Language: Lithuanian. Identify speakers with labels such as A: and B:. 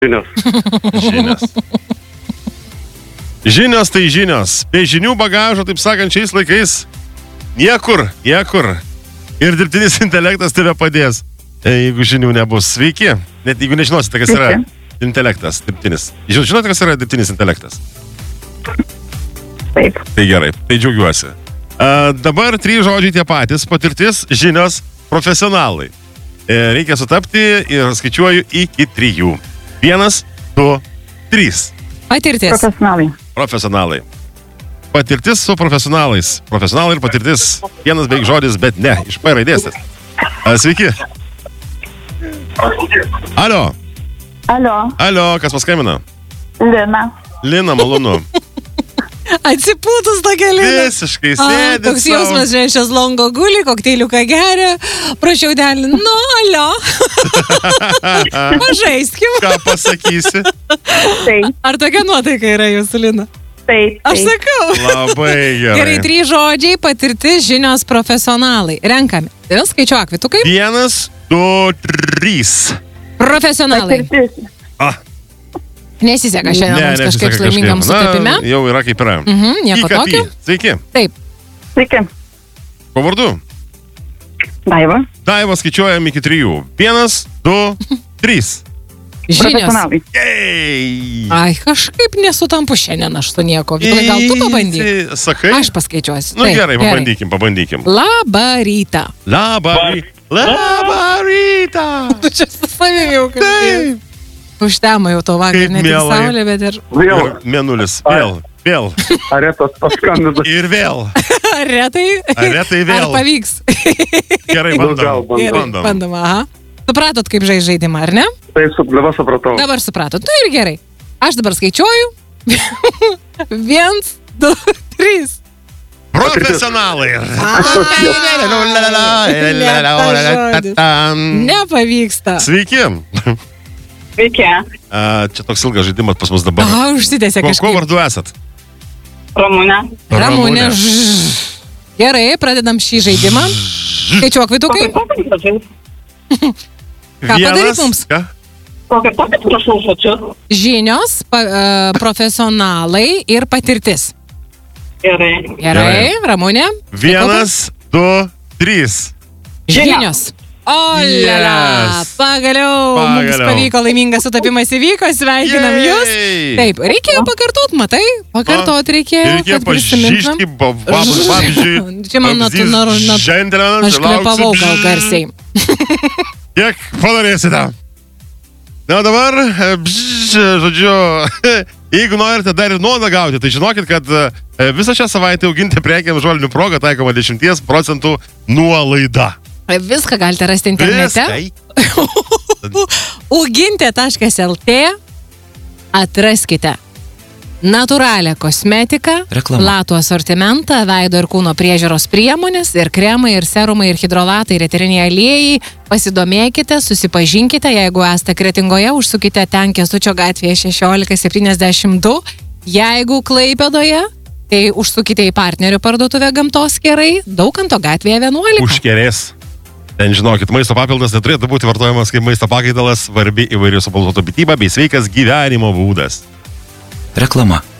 A: Žinios. Žinios tai žinios. Be žinių bagažo, taip sakant, šiais laikais niekur. Ir dirbtinis intelektas tave padės, jeigu žinių nebus. Sveiki. Net jeigu nežinosite, kas yra intelektas dirbtinis. Žinote, kas yra dirbtinis intelektas?
B: Taip.
A: Tai gerai, tai džiaugiuosi. Dabar 3 žodžiai tie patys. Patirtis, žinios, profesionalai. Reikia sutapti ir skaičiuoju iki 3. 1, 2, 3.
C: Patirtis.
A: Profesionalai. Patirtis su profesionalais. Profesionalai ir patirtis. Vienas beveik žodis, bet ne. Iš P raidės. Sveiki. Alio, kas paskambina? Lina, malonu.
C: Atsipūtus tokia Lina.
A: Visiškai sėdi.
C: Toks jausmas, šios longo guli, kokteiliuką geria. Prašiau delį. Nu, alio. Pažaiskim.
A: Ką pasakysi?
C: Ar tokia nuotaika yra jūsų, Lina?
B: Taip.
C: Aš sakau.
A: Labai gerai.
C: Gerai, 3 žodžiai, patirtis, žinios, profesionalai. Renkame. Ir skaičiuok, kvitukai.
A: 1, 2, 3.
C: Profesionalai. Nesiseka šiandien mums kažkaip laimingam sutapime.
A: Jau yra kaip yra.
C: Nieko tokio.
A: Sveiki.
C: Taip.
B: Sveiki.
A: Ko vardu?
B: Daiva.
A: Daiva, skaičiuojam iki 3. 1, 2, 3.
C: Žinios.
A: Jei.
C: Ai, kažkaip nesutampu šiandien aš su nieko. Gal tu pabandyk?
A: Sakai?
C: Aš paskaičiuosiu.
A: Nu gerai, pabandykim.
C: Labą rytą.
A: Labą rytą.
C: Tu čia su savimi jau kalbėjai. Užtema jau to vakar, ne tik saulė, bet ir...
A: Vėl. Mėnulis. Vėl.
D: Aretas paskambino.
A: Ir vėl.
C: Aretai
A: vėl.
C: Ar pavyks?
A: Gerai,
C: bandom. Aha. Supratot, kaip žaidimą, ar ne?
D: Taip, dabar supratau.
C: Dabar supratot. Nu ir gerai. Aš dabar skaičiuoju. 1, 2, 3.
A: Profesionalai.
C: Nepavyksta.
A: Sveiki.
B: Sveiki.
A: Čia toks ilgas žaidimas pas mus dabar.
C: Užsitęsė kažkaip.
A: Ko vardu esat?
B: Ramunė.
C: Gerai, pradedam šį žaidimą. Skaičiuok, kvitukai. Ką padaryt mums? Žinios, profesionalai ir patirtis. Gerai, Ramunė.
A: 1, 2, 3.
C: Žinios. O, lala, pagaliau mums pavyko, laimingas sutapimas įvyko, sveikinam jūs. Taip, reikėjo pakartot, matai? Pakartot reikėjo, kad prisimintumėm. Čia man aš klepavau gal garsiai.
A: Kiek padarėsite? Na dabar, žodžiu, jeigu norite dar ir nuodą gauti, tai žinokit, kad visą šią savaitę auginti prekiam žolinių proga taikoma 10% nuolaida.
C: Viską galite rasti internete. Ugintė.lt. Atraskite natūralią kosmetiką, platų asortimentą, veido ir kūno priežiūros priemonės, ir kremai, ir serumai, ir hidrolatai, ir eteriniai aliejai. Pasidomėkite, susipažinkite, jeigu esate Kretingoje, užsukite ten Kęstučio gatvėje 1672. Jeigu Klaipėdoje, tai užsukite į partnerių parduotuvę Gamtos kerai, Daukanto gatvėje 11.
A: Užkerės. Ten žinokit, maisto papildas neturėtų būti vartojamas kaip maisto pakaitalas, svarbi įvairių subalsuotų mityba bei sveikas gyvenimo būdas.
E: Reklama.